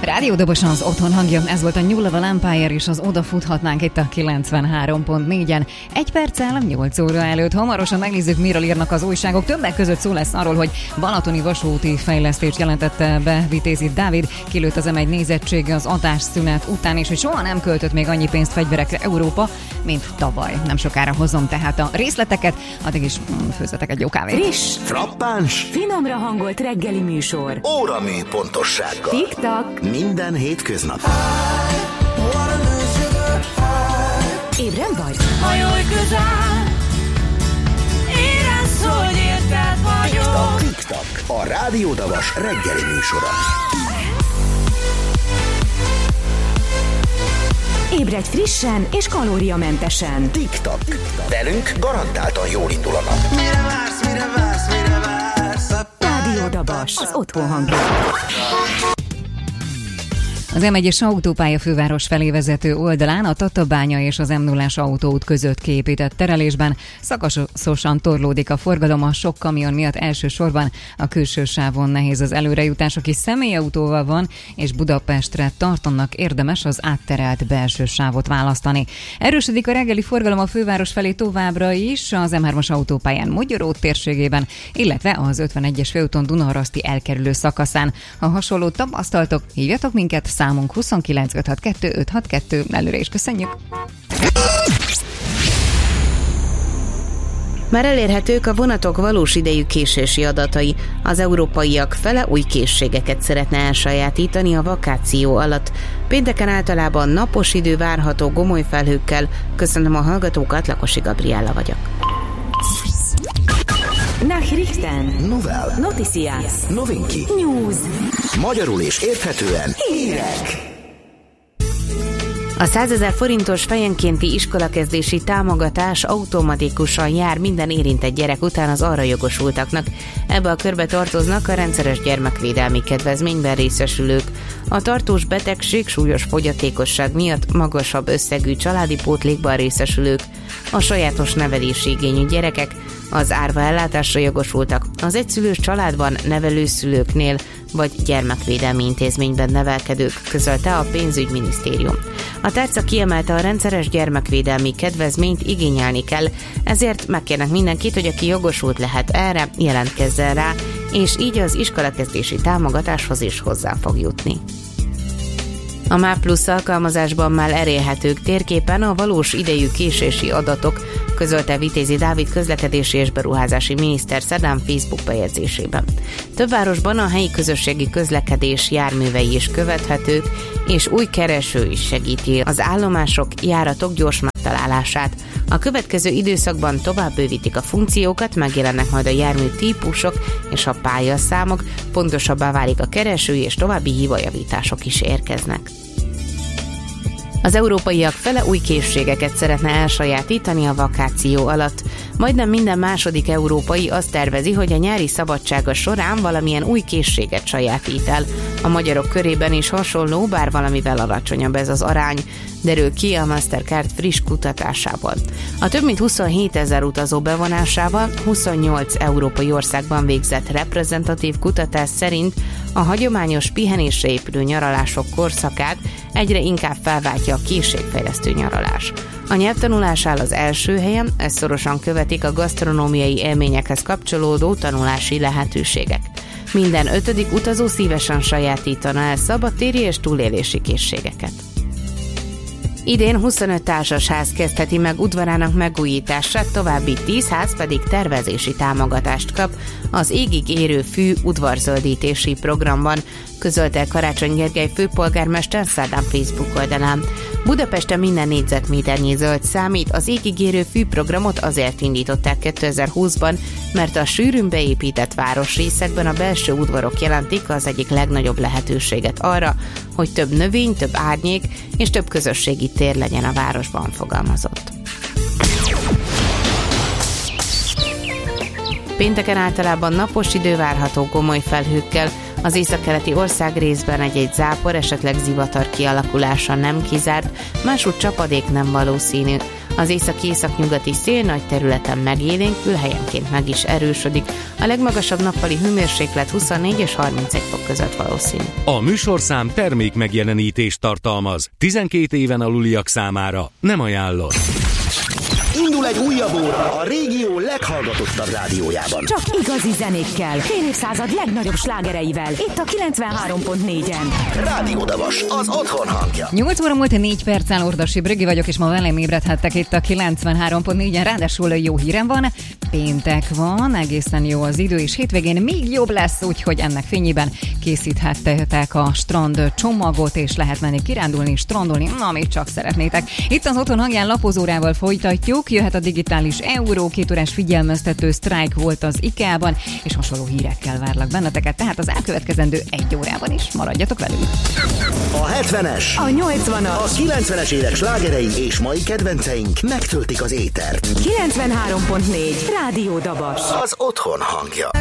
Rádió Doboson az otthon hangja, ez volt a New Level Empire, és az odafuthatnánk itt a 93.4-en. Egy perccel 8 óra előtt. Hamarosan megnézzük, miről írnak az újságok. Többek között szó lesz arról, hogy balatoni vasúti fejlesztést jelentette be Vitézi Dávid. Kilőtt az M1 nézettsége az adásszünet után, és hogy soha nem költött még annyi pénzt fegyverekre Európa, mint tavaly. Nem sokára hozom tehát a részleteket, addig is főzzetek egy jó kávét. Friss, frappáns, finomra hangolt reggeli műsor. óramű pontossággal. Tik-tak. Minden hétköznap. Ébren vagy? Hajolj közel, érezd, hogy érted vagyok. Tik-tak, a Rádió Davas reggeli műsora. Ébredj frissen és kalóriamentesen. Tik-tak, velünk garantáltan jól indul a nap. Mire vársz? Rádió Davas, az otthon hangja. Az M1-es autópálya főváros felé vezető oldalán a Tatabánya és az M0-as autóút között kiépített terelésben szakaszosan torlódik a forgalom, a sok kamion miatt elsősorban a külső sávon nehéz az előrejutás. Aki személyautóval van és Budapestre tartanak, érdemes az átterelt belső sávot választani. Erősödik a reggeli forgalom a főváros felé továbbra is az M3-as autópályán Mogyoró térségében, illetve az 51-es főúton Dunaharaszti elkerülő szakaszán. Ha hasonló tapasztaltok, hívjatok minket, számunk 29 562 562, előre is köszönjük! Már elérhetők a vonatok valós idejű késési adatai. Az európaiak fele új készségeket szeretne elsajátítani a vakáció alatt. Pénteken általában napos idő várható gomoly felhőkkel. Köszönöm a hallgatókat, Lakosi Gabriella vagyok. Nachrichten. Novel. Noticias. Novinki. News. Magyarul és érthetően hírek. A 100 000 forintos fejenkénti iskolakezdési támogatás automatikusan jár minden érintett gyerek után az arra jogosultaknak. Ebbe a körbe tartoznak a rendszeres gyermekvédelmi kedvezményben részesülők. A tartós betegség, súlyos fogyatékosság miatt magasabb összegű családi pótlékban részesülők, a sajátos nevelési igényű gyerekek, az árva ellátásra jogosultak, az egyszülős családban nevelőszülőknél vagy gyermekvédelmi intézményben nevelkedők, közölte a pénzügyminisztérium. A tárca kiemelte, a rendszeres gyermekvédelmi kedvezményt igényelni kell, ezért megkérnek mindenkit, hogy aki jogosult lehet erre, jelentkezzen rá, és így az iskolakezdési támogatáshoz is hozzá fog jutni. A MÁV Plusz alkalmazásban már elérhetők térképen a valós idejű késési adatok, közölte Vitézi Dávid közlekedési és beruházási miniszter szerdán Facebook bejegyzésében. Több városban a helyi közösségi közlekedés járművei is követhetők, és új kereső is segíti az állomások, járatok gyors megtalálását. A következő időszakban tovább bővítik a funkciókat, megjelennek majd a jármű típusok és a pályaszámok, pontosabbá válik a kereső, és további hibajavítások is érkeznek. Az európaiak fele új készségeket szeretne elsajátítani a vakáció alatt. Majdnem minden második európai azt tervezi, hogy a nyári szabadsága során valamilyen új készséget sajátít el. A magyarok körében is hasonló, bár valamivel alacsonyabb ez az arány, derül ki a Mastercard friss kutatásából. A több mint 27 000 utazó bevonásával 28 európai országban végzett reprezentatív kutatás szerint a hagyományos pihenésre épülő nyaralások korszakát egyre inkább felváltja a készségfejlesztő nyaralás. A nyelvtanulás áll az első helyen, ezt szorosan követik a gasztronómiai élményekhez kapcsolódó tanulási lehetőségek. Minden 5. utazó szívesen sajátítana el szabadtéri és túlélési készségeket. Idén 25 társasház kezdheti meg udvarának megújítását, további 10 ház pedig tervezési támogatást kap az égig érő fű udvarzöldítési programban, közölte Karácsony Gergely főpolgármester szerdán Facebook oldalán. Budapesten minden négyzetméternyi zöld számít, az égig érő fű programot azért indították 2020-ban, mert a sűrűn beépített városrészekben a belső udvarok jelentik az egyik legnagyobb lehetőséget arra, hogy több növény, több árnyék és több közösségi tér legyen a városban, fogalmazott. Pénteken általában napos idő várható gomoly felhőkkel, az északkeleti országrészben egy-egy zápor, esetleg zivatar kialakulása nem kizárt, máshogy csapadék nem valószínű. Az északi-északnyugati szél nagy területen megélénkül, helyenként meg is erősödik. A legmagasabb nappali hőmérséklet 24 és 31 fok között valószínű. A műsorszám termék megjelenítést tartalmaz. 12 éven aluliak számára nem ajánlott. Indul egy újabb óra a régió leghallgatottabb rádiójában. Csak igazi zenékkel, fél évszázad legnagyobb slágereivel. Itt a 93.4-en. Rádió Davas, az otthon hangja. 8 óra múlt 4 perccel, Ordasi Brüggi vagyok, és ma velem ébredhettek itt a 93.4-en. Ráadásul jó hírem van, péntek van, egészen jó az idő, és hétvégén még jobb lesz, úgyhogy ennek fényében készíthettek a strand csomagot, és lehet menni kirándulni, strandolni, amit csak szeretnétek. Itt az otthon hangján lapozórával folytatjuk, jöhet a digitális euró, 2 órás figyelmeztető sztrájk volt az IKEA-ban, és hasonló hírekkel várlak benneteket, tehát az elkövetkezendő 1 órában is maradjatok velünk. A 70-es, A 80-as, a 90-es évek slágerei és mai kedvenceink megtöltik az étert. 93.4 Rádió Dabas. Az otthon hangja.